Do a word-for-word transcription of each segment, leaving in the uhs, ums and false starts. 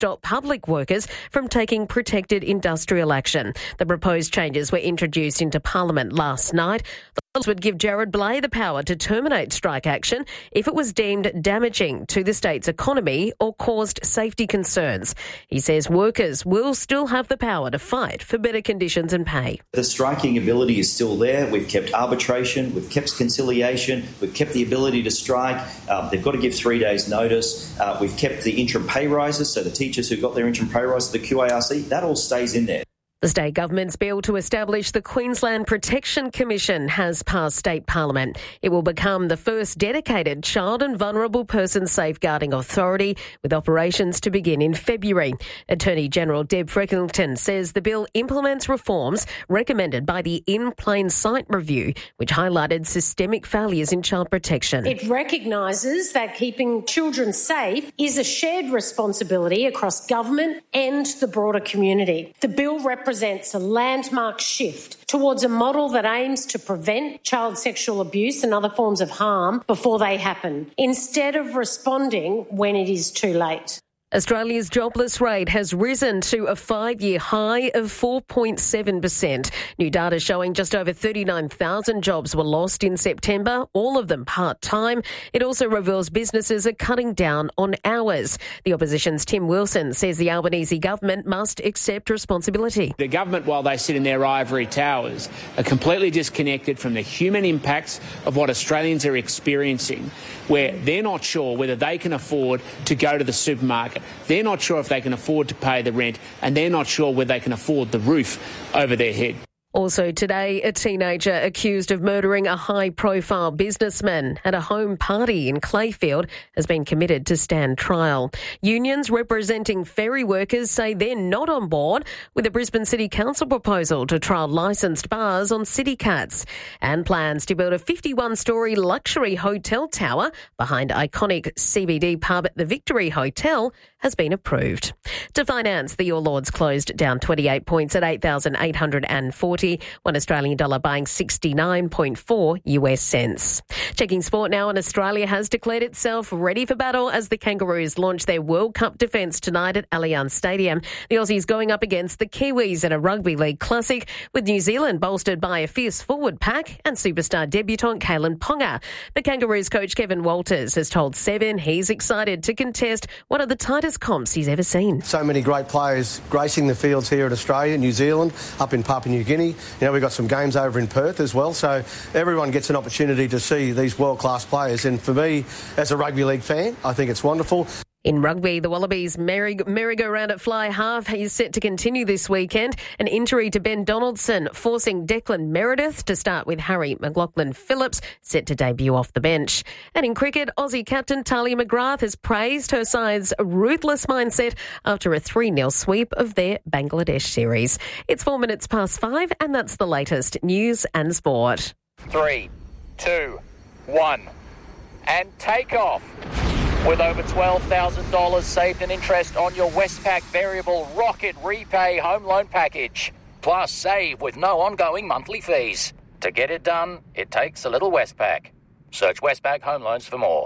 stop public workers from taking protected industrial action. The proposed changes were introduced into Parliament last night. The laws would give Jared Blay the power to terminate strike action if it was deemed damaging to the state's economy or caused safety concerns. He says workers will still have the power to fight for better conditions and pay. The striking ability is still there. We've kept arbitration, we've kept conciliation, we've kept the ability to strike. Um, they've got to give three days notice. Uh, we've kept the interim pay rises, so the teachers who got their interim pay rises, the Q A R C, that all stays in there. The state government's bill to establish the Queensland Protection Commission has passed state parliament. It will become the first dedicated child and vulnerable person safeguarding authority, with operations to begin in February. Attorney General Deb Freckington says the bill implements reforms recommended by the In Plain Sight Review, which highlighted systemic failures in child protection. It recognises that keeping children safe is a shared responsibility across government and the broader community. The bill represents represents a landmark shift towards a model that aims to prevent child sexual abuse and other forms of harm before they happen, instead of responding when it is too late. Australia's jobless rate has risen to a five-year high of four point seven percent. New data showing just over thirty-nine thousand jobs were lost in September, all of them part-time. It also reveals businesses are cutting down on hours. The opposition's Tim Wilson says the Albanese government must accept responsibility. The government, while they sit in their ivory towers, are completely disconnected from the human impacts of what Australians are experiencing, where they're not sure whether they can afford to go to the supermarket. They're not sure if they can afford to pay the rent, and they're not sure whether they can afford the roof over their head. Also today, a teenager accused of murdering a high-profile businessman at a home party in Clayfield has been committed to stand trial. Unions representing ferry workers say they're not on board with the Brisbane City Council proposal to trial licensed bars on City Cats, and plans to build a fifty-one-storey luxury hotel tower behind iconic C B D pub The Victory Hotel has been approved. To finance, the All Ords closed down twenty-eight points at eight thousand eight hundred forty. One Australian dollar buying sixty-nine point four U S cents. Checking sport now, and Australia has declared itself ready for battle as the Kangaroos launch their World Cup defence tonight at Allianz Stadium. The Aussies going up against the Kiwis in a Rugby League Classic, with New Zealand bolstered by a fierce forward pack and superstar debutant Kalen Ponga. The Kangaroos coach Kevin Walters has told Seven he's excited to contest one of the tightest comps he's ever seen. So many great players gracing the fields here at Australia, New Zealand, up in Papua New Guinea. You know, we've got some games over in Perth as well, so everyone gets an opportunity to see these world-class players. And for me, as a rugby league fan, I think it's wonderful. In rugby, the Wallabies merry- merry-go-round at fly half is set to continue this weekend. An injury to Ben Donaldson forcing Declan Meredith to start with Harry McLaughlin-Phillips set to debut off the bench. And in cricket, Aussie captain Talia McGrath has praised her side's ruthless mindset after a three nil sweep of their Bangladesh series. It's four minutes past five, and that's the latest news and sport. Three, two, one, and take off. With over twelve thousand dollars saved in interest on your Westpac Variable Rocket Repay Home Loan Package. Plus, save with no ongoing monthly fees. To get it done, it takes a little Westpac. Search Westpac Home Loans for more.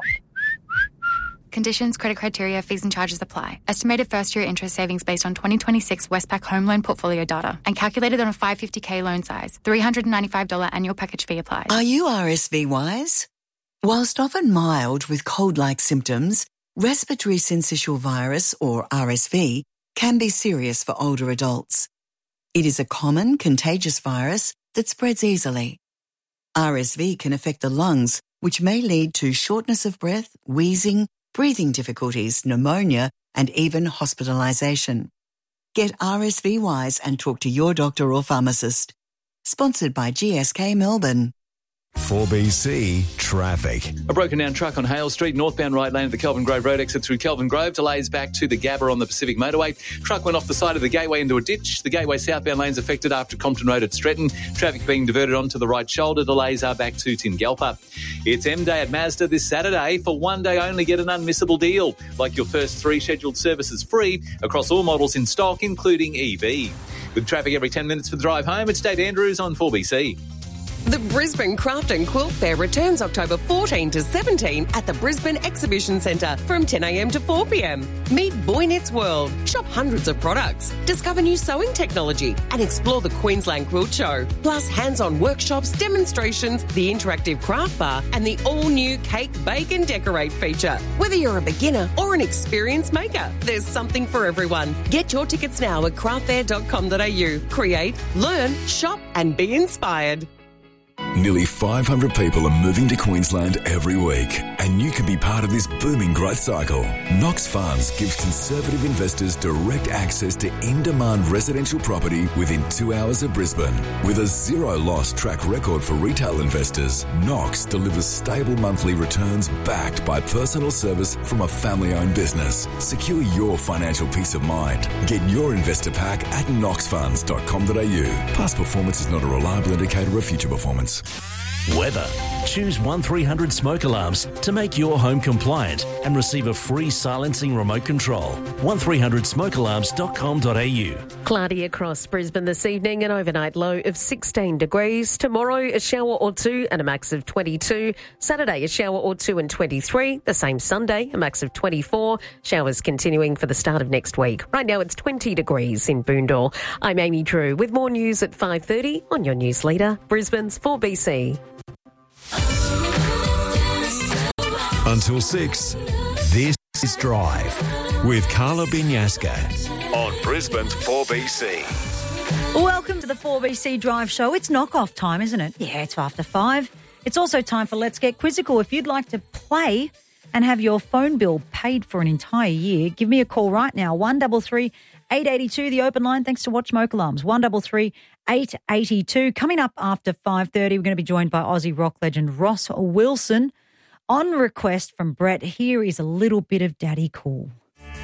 Conditions, credit criteria, fees and charges apply. Estimated first-year interest savings based on twenty twenty-six Westpac home loan portfolio data and calculated on a five hundred fifty thousand loan size. three hundred ninety-five dollars annual package fee applies. Are you R S V wise? Whilst often mild with cold-like symptoms, respiratory syncytial virus, or R S V, can be serious for older adults. It is a common contagious virus that spreads easily. R S V can affect the lungs, which may lead to shortness of breath, wheezing, breathing difficulties, pneumonia, and even hospitalisation. Get R S V wise and talk to your doctor or pharmacist. Sponsored by G S K Melbourne. four B C Traffic. A broken down truck on Hale Street, northbound right lane at the Kelvin Grove Road exit through Kelvin Grove. Delays back to the Gabba on the Pacific Motorway. Truck went off the side of the gateway into a ditch. The gateway southbound lane's affected after Compton Road at Stretton. Traffic being diverted onto the right shoulder. Delays are back to Tingalpa. It's M Day at Mazda this Saturday. For one day only, get an unmissable deal. Like your first three scheduled services free across all models in stock, including E V. With traffic every ten minutes for the drive home, it's Dave Andrews on four B C. The Brisbane Craft and Quilt Fair returns October fourteenth to seventeenth at the Brisbane Exhibition Centre from ten a m to four p m. Meet Boy Knits World, shop hundreds of products, discover new sewing technology and explore the Queensland Quilt Show. Plus hands-on workshops, demonstrations, the interactive craft bar and the all-new Cake, Bake and Decorate feature. Whether you're a beginner or an experienced maker, there's something for everyone. Get your tickets now at craft fair dot com dot a u. Create, learn, shop and be inspired. Nearly five hundred people are moving to Queensland every week, and you can be part of this booming growth cycle. Knox Funds gives conservative investors direct access to in-demand residential property within two hours of Brisbane. With a zero-loss track record for retail investors, Knox delivers stable monthly returns backed by personal service from a family-owned business. Secure your financial peace of mind. Get your investor pack at knox funds dot com dot a u. Past performance is not a reliable indicator of future performance. Weather. Choose one three hundred Smoke Alarms to make your home compliant and receive a free silencing remote control. one three hundred smoke alarms dot com dot a u. Cloudy across Brisbane this evening, an overnight low of sixteen degrees. Tomorrow, a shower or two and a max of twenty-two. Saturday, a shower or two and twenty-three. The same Sunday, a max of twenty-four. Showers continuing for the start of next week. Right now, it's twenty degrees in Boondall. I'm Amy Drew with more news at five thirty on your news leader, Brisbane's four B C. Until six, this is Drive with Carla Binyaska on Brisbane's four B C. Welcome to the four B C Drive Show. It's knock-off time, isn't it? Yeah, it's after five. It's also time for Let's Get Quizzical. If you'd like to play and have your phone bill paid for an entire year, give me a call right now, one three three, eight eight two, the open line, thanks to Watch Smoke Alarms, one three three, eight eight two. Coming up after five thirty, we're going to be joined by Aussie rock legend Ross Wilson. On request from Brett, here is a little bit of Daddy Cool.